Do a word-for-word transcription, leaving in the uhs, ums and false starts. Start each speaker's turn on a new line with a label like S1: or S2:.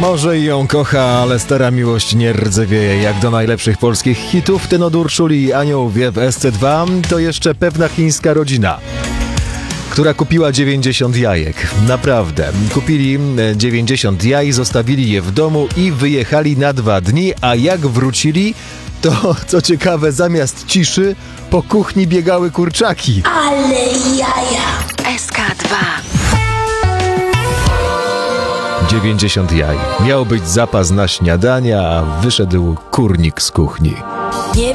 S1: Może i ją kocha, ale stara miłość nie rdzewieje. Jak do najlepszych polskich hitów ten od Urszuli i Anioł wie w S C dwa, to jeszcze pewna chińska rodzina, która kupiła dziewięćdziesiąt jajek. Naprawdę. Kupili dziewięćdziesiąt jaj, zostawili je w domu i wyjechali na dwa dni, a jak wrócili, to co ciekawe, zamiast ciszy po kuchni biegały kurczaki.
S2: Ale jaja!
S3: S K dwa.
S1: dziewięćdziesiąt jaj. Miał być zapas na śniadanie, a wyszedł kurnik z kuchni.
S2: Nie